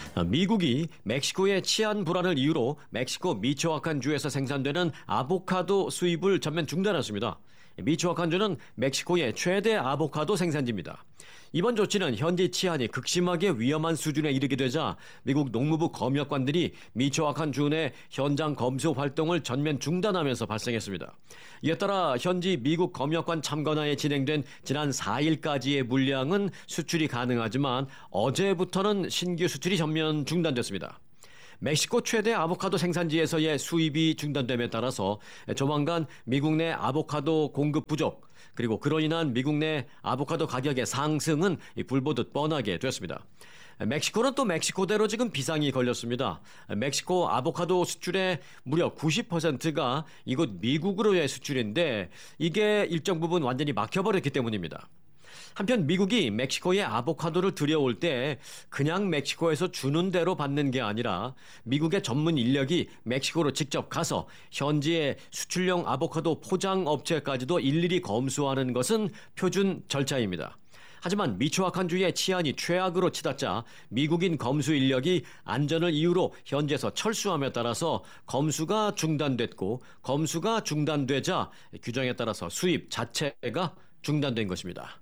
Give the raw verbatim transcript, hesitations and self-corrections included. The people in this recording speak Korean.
미국이 멕시코의 치안 불안을 이유로 멕시코 미초아칸주에서 생산되는 아보카도 수입을 전면 중단했습니다. 미초아칸주는 멕시코의 최대 아보카도 생산지입니다. 이번 조치는 현지 치안이 극심하게 위험한 수준에 이르게 되자 미국 농무부 검역관들이 미초아칸주 내 현장 검수 활동을 전면 중단하면서 발생했습니다. 이에 따라 현지 미국 검역관 참관하에 진행된 지난 사 일까지의 물량은 수출이 가능하지만 어제부터는 신규 수출이 전면 중단됐습니다. 멕시코 최대 아보카도 생산지에서의 수입이 중단됨에 따라서 조만간 미국 내 아보카도 공급 부족, 그리고 그로 인한 미국 내 아보카도 가격의 상승은 불보듯 뻔하게 됐습니다. 멕시코는 또 멕시코대로 지금 비상이 걸렸습니다. 멕시코 아보카도 수출의 무려 구십 퍼센트가 이곳 미국으로의 수출인데 이게 일정 부분 완전히 막혀버렸기 때문입니다. 한편 미국이 멕시코에 아보카도를 들여올 때 그냥 멕시코에서 주는 대로 받는 게 아니라 미국의 전문 인력이 멕시코로 직접 가서 현지의 수출용 아보카도 포장 업체까지도 일일이 검수하는 것은 표준 절차입니다. 하지만 미초아칸주의 치안이 최악으로 치닫자 미국인 검수 인력이 안전을 이유로 현지에서 철수함에 따라서 검수가 중단됐고, 검수가 중단되자 규정에 따라서 수입 자체가 중단된 것입니다.